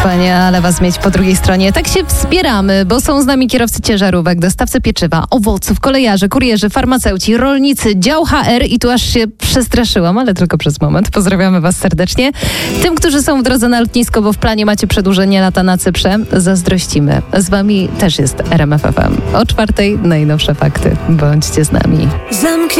Fajnie, ale was mieć po drugiej stronie. Tak się wspieramy, bo są z nami kierowcy ciężarówek, dostawcy pieczywa, owoców, kolejarze, kurierzy, farmaceuci, rolnicy, dział HR i tu aż się przestraszyłam, ale tylko przez moment. Pozdrawiamy was serdecznie. Tym, którzy są w drodze na lotnisko, bo w planie macie przedłużenie lata na Cyprze, zazdrościmy. Z wami też jest RMF FM. O 4:00 najnowsze fakty. Bądźcie z nami.